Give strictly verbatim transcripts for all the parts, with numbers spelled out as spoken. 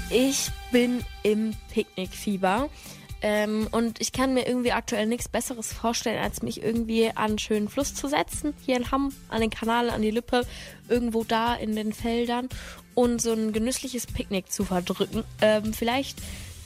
Ich bin im Picknickfieber. Ähm, und ich kann mir irgendwie aktuell nichts Besseres vorstellen, als mich irgendwie an einen schönen Fluss zu setzen. Hier in Hamm, an den Kanal, an die Lippe, irgendwo da in den Feldern und so ein genüssliches Picknick zu verdrücken. Ähm, vielleicht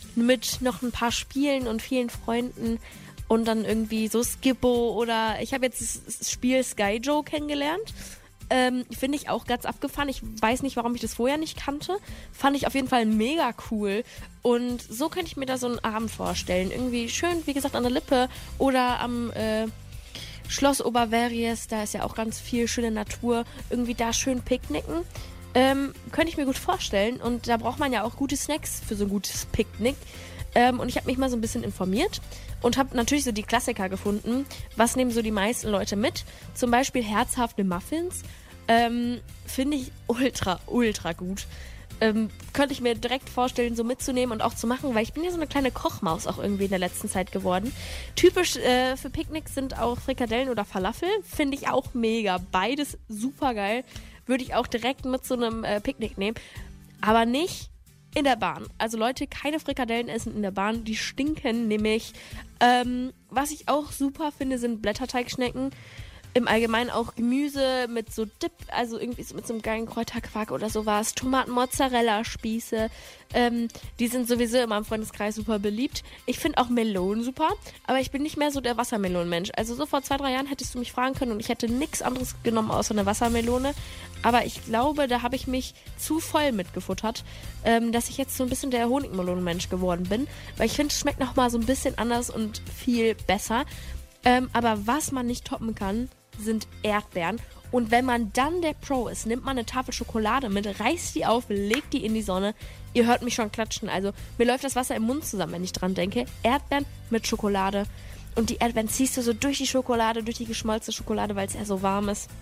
mit noch ein paar Spielen und vielen Freunden und dann irgendwie so Skippo oder ich habe jetzt das Spiel Sky Joe kennengelernt. Ähm, finde ich auch ganz abgefahren. Ich weiß nicht, warum ich das vorher nicht kannte. Fand ich auf jeden Fall mega cool. Und so könnte ich mir da so einen Abend vorstellen. Irgendwie schön, wie gesagt, an der Lippe oder am äh, Schloss Oberverries. Da ist ja auch ganz viel schöne Natur. Irgendwie da schön picknicken. Ähm, könnte ich mir gut vorstellen. Und da braucht man ja auch gute Snacks für so ein gutes Picknick. Ähm, und ich habe mich mal so ein bisschen informiert und habe natürlich so die Klassiker gefunden. Was nehmen so die meisten Leute mit? Zum Beispiel herzhafte Muffins. Ähm, finde ich ultra, ultra gut. Ähm, könnte ich mir direkt vorstellen, so mitzunehmen und auch zu machen, weil ich bin ja so eine kleine Kochmaus auch irgendwie in der letzten Zeit geworden. Typisch äh, für Picknicks sind auch Frikadellen oder Falafel. Finde ich auch mega. Beides super geil. Würde ich auch direkt mit so einem äh, Picknick nehmen. Aber nicht in der Bahn. Also Leute, keine Frikadellen essen in der Bahn. Die stinken nämlich. Ähm, was ich auch super finde, sind Blätterteigschnecken. Im Allgemeinen auch Gemüse mit so Dip, also irgendwie so mit so einem geilen Kräuterquark oder sowas. Tomaten-Mozzarella-Spieße. Ähm, die sind sowieso in meinem Freundeskreis super beliebt. Ich finde auch Melonen super, aber ich bin nicht mehr so der Wassermelonenmensch. Also so vor zwei, drei Jahren hättest du mich fragen können und ich hätte nichts anderes genommen außer eine Wassermelone. Aber ich glaube, da habe ich mich zu voll mitgefuttert, ähm, dass ich jetzt so ein bisschen der Honigmelonenmensch geworden bin. Weil ich finde, es schmeckt nochmal so ein bisschen anders und viel besser. Ähm, aber was man nicht toppen kann, sind Erdbeeren. Und wenn man dann der Pro ist, nimmt man eine Tafel Schokolade mit, reißt die auf, legt die in die Sonne. Ihr hört mich schon klatschen. Also mir läuft das Wasser im Mund zusammen, wenn ich dran denke. Erdbeeren mit Schokolade. Und die Erdbeeren ziehst du so durch die Schokolade, durch die geschmolzene Schokolade, weil es ja so warm ist.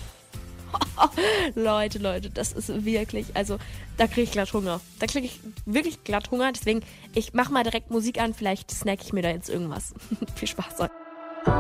Leute, Leute, das ist wirklich, also da kriege ich glatt Hunger. Da kriege ich wirklich glatt Hunger. Deswegen, ich mache mal direkt Musik an. Vielleicht snack ich mir da jetzt irgendwas. Viel Spaß.